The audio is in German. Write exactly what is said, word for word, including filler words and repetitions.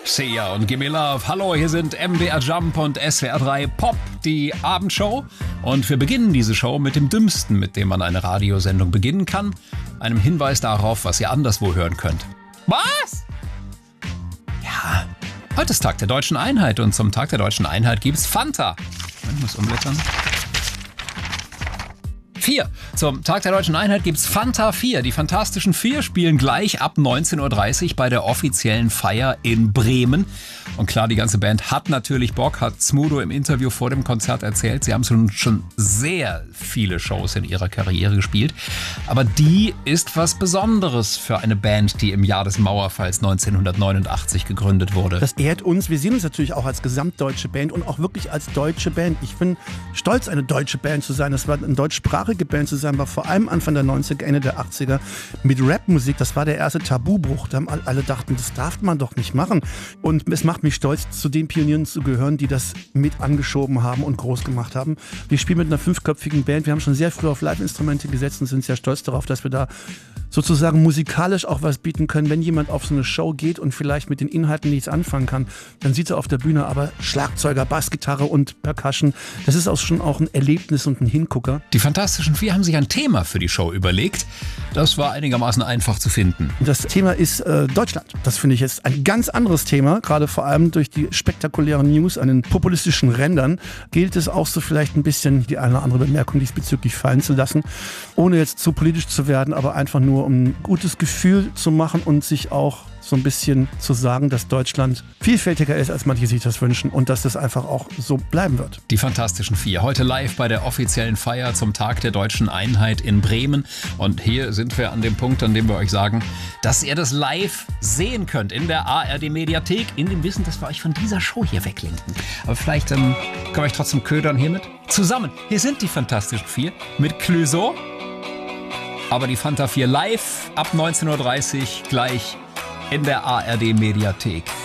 Sia und Gimme Love. Hallo, hier sind M D R Jump und S W R drei Pop, die Abendshow. Und wir beginnen diese Show mit dem Dümmsten, mit dem man eine Radiosendung beginnen kann. Einem Hinweis darauf, was ihr anderswo hören könnt. Was? Ja, heute ist Tag der Deutschen Einheit und zum Tag der Deutschen Einheit gibt's Fanta. Ich muss umblättern. Vier. Zum Tag der Deutschen Einheit gibt's Fanta vier. Die Fantastischen Vier spielen gleich ab neunzehn Uhr dreißig bei der offiziellen Feier in Bremen. Und klar, die ganze Band hat natürlich Bock, hat Smudo im Interview vor dem Konzert erzählt. Sie haben schon, schon sehr viele Shows in ihrer Karriere gespielt. Aber die ist was Besonderes für eine Band, die im Jahr des Mauerfalls neunzehnhundertneunundachtzig gegründet wurde. Das ehrt uns. Wir sehen uns natürlich auch als gesamtdeutsche Band und auch wirklich als deutsche Band. Ich bin stolz, eine deutsche Band zu sein. Das war eine deutschsprachige Band zu sein, war vor allem Anfang der neunziger, Ende der achtziger mit Rapmusik. Das war der erste Tabubruch. Da haben alle dachten, das darf man doch nicht machen. Und es macht mich stolz, zu den Pionieren zu gehören, die das mit angeschoben haben und groß gemacht haben. Wir spielen mit einer fünfköpfigen Band. Wir haben schon sehr früh auf Live-Instrumente gesetzt und sind sehr stolz darauf, dass wir da sozusagen musikalisch auch was bieten können. Wenn jemand auf so eine Show geht und vielleicht mit den Inhalten nichts anfangen kann, dann sieht er auf der Bühne aber Schlagzeuger, Bassgitarre und Percussion. Das ist auch schon auch ein Erlebnis und ein Hingucker. Die Fantastischen Vier haben sich ein Thema für die Show überlegt. Das war einigermaßen einfach zu finden. Das Thema ist äh, Deutschland. Das finde ich jetzt ein ganz anderes Thema, gerade vor allem durch die spektakulären News an den populistischen Rändern gilt es auch so vielleicht ein bisschen die eine oder andere Bemerkung diesbezüglich fallen zu lassen, ohne jetzt zu politisch zu werden, aber einfach nur um ein gutes Gefühl zu machen und sich auch so ein bisschen zu sagen, dass Deutschland vielfältiger ist, als manche sich das wünschen und dass das einfach auch so bleiben wird. Die Fantastischen Vier, heute live bei der offiziellen Feier zum Tag der Deutschen Einheit in Bremen. Und hier sind wir an dem Punkt, an dem wir euch sagen, dass ihr das live sehen könnt in der A R D-Mediathek, in dem Wissen, dass wir euch von dieser Show hier weglinken. Aber vielleicht ähm, können wir euch trotzdem ködern hiermit. Zusammen, hier sind die Fantastischen Vier mit Clouseau. Aber die Fanta vier live ab neunzehn Uhr dreißig gleich in der A R D-Mediathek.